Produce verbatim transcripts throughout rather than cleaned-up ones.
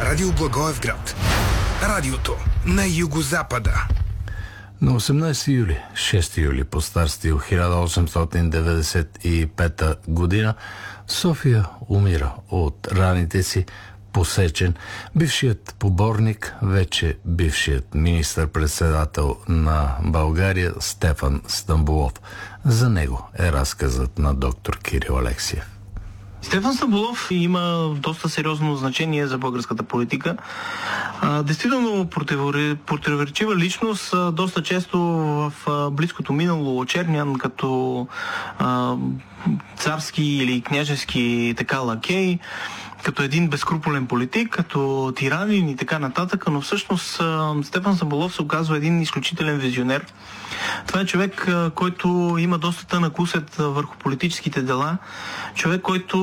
Радио Благоевград. Радиото на югозапада. На осемнадесети юли, шести юли по стар стил хиляда осемстотин деветдесет и пета година, в София умира от раните си посечен бившият поборник, вече бившият министър-председател на България Стефан Стамболов. За него е разказът на доктор Кирил Алексиев. Стефан Стамболов има доста сериозно значение за българската политика. А, действително противоречива личност, а, доста често в а, близкото минало очернян като а, царски или княжески така лакей, като един безкруполен политик, като тиранин и така нататък, но всъщност Стефан Стамболов се оказва един изключителен визионер. Това е човек, който има доста тънък усет върху политическите дела, човек, който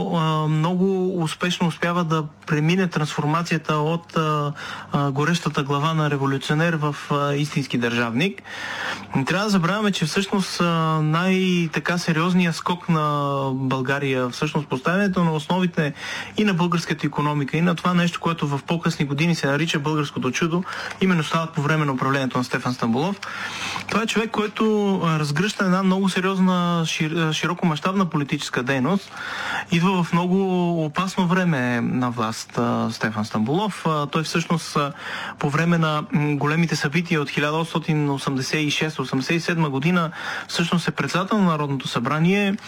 много успешно успява да премине трансформацията от горещата глава на революционер в истински държавник. Не трябва да забравяме, че всъщност най-така сериозният скок на България, всъщност поставянето на основите и на българската икономика, и на това нещо, което в по-късни години се нарича българското чудо, именно стават по време на управлението на Стефан Стамболов. Това е човек, който разгръща една много сериозна, шир, широкомащабна политическа дейност. Идва в много опасно време на власт Стефан Стамболов. Той всъщност по време на големите събития от хиляда осемстотин осемдесет и шеста осемдесет и седма година всъщност е председател на Народното събрание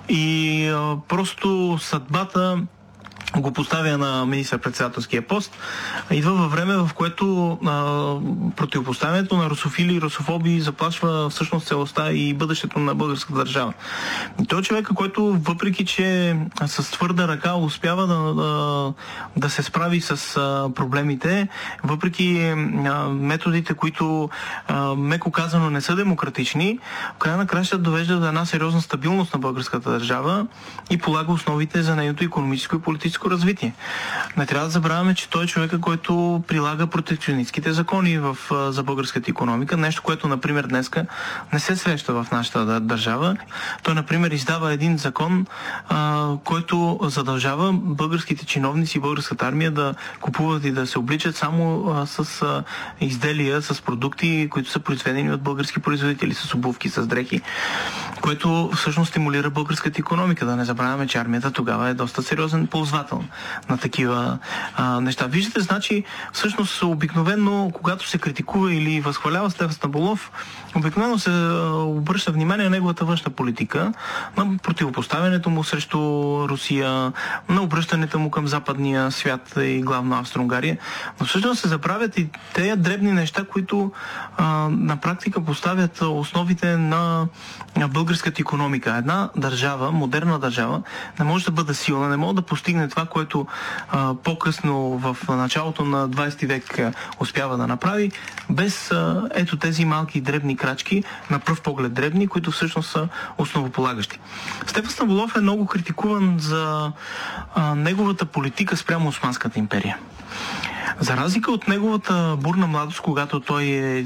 и просто съдбата го поставя на министър-председателския пост. Идва във време, в което а, противопоставянето на русофили и русофоби заплашва всъщност целостта и бъдещето на българската държава. И той е човека, който въпреки, че с твърда ръка успява да, да, да се справи с а, проблемите, въпреки а, методите, които а, меко казано не са демократични, в края на кращата довежда до една сериозна стабилност на българската държава и полага основите за нейното икономическо и политическо развитие. Не трябва да забравяме, че той е човека, който прилага протекционистските закони в, за българската икономика. Нещо, което, например, днеска не се среща в нашата държава. Той, например, издава един закон, а, който задължава българските чиновници и българската армия да купуват и да се обличат само а, с а, изделия, с продукти, които са произведени от български производители, с обувки, с дрехи, което всъщност стимулира българската икономика. Да не забравяме, че армията тогава е доста сериозен ползвател на такива а, неща. Виждате, значи, всъщност обикновено, когато се критикува или възхвалява Стефан Стамболов, обикновено се а, обръща внимание на неговата външна политика, на противопоставянето му срещу Русия, на обръщането му към западния свят и главно Австро-Унгария. Но всъщност се заправят и тези дребни неща, които а, на практика поставят основите на, на българската икономика. Една държава, модерна държава, не може да бъде силна, не може да постигне това, което а, по-късно в началото на двадесети век а, успява да направи, без а, ето тези малки дребни крачки, на пръв поглед дребни, които всъщност са основополагащи. Стефан Стамболов е много критикуван за а, неговата политика спрямо Османската империя. За разлика от неговата бурна младост, когато той е